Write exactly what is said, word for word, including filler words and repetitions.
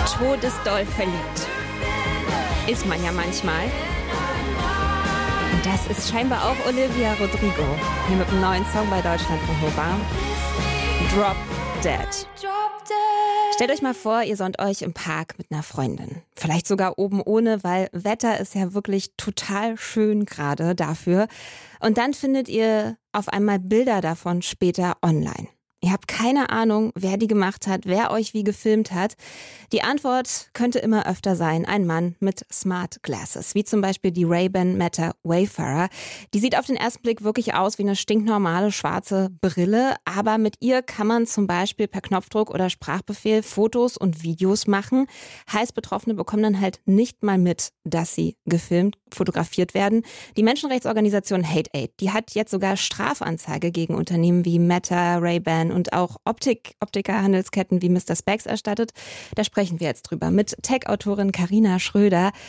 todesdoll verliebt. Ist man ja manchmal. Und das ist scheinbar auch Olivia Rodrigo. Hier mit einem neuen Song bei Deutschlandfunk Nova. Drop Dead. Stellt euch mal vor, ihr sonnt euch im Park mit einer Freundin. Vielleicht sogar oben ohne, weil Wetter ist ja wirklich total schön gerade dafür. Und dann findet ihr auf einmal Bilder davon später online. Ihr habt keine Ahnung, wer die gemacht hat, wer euch wie gefilmt hat. Die Antwort könnte immer öfter sein, ein Mann mit Smart Glasses, wie zum Beispiel die Ray-Ban Meta Wayfarer. Die sieht auf den ersten Blick wirklich aus wie eine stinknormale schwarze Brille, aber mit ihr kann man zum Beispiel per Knopfdruck oder Sprachbefehl Fotos und Videos machen. Heißt, Betroffene bekommen dann halt nicht mal mit, dass sie gefilmt, fotografiert werden. Die Menschenrechtsorganisation Hate Aid, die hat jetzt sogar Strafanzeige gegen Unternehmen wie Meta, Ray-Ban und auch Optik, Optikerhandelsketten wie Mister Spex erstattet. Da sprechen wir jetzt drüber mit Tech-Autorin Carina Schröder.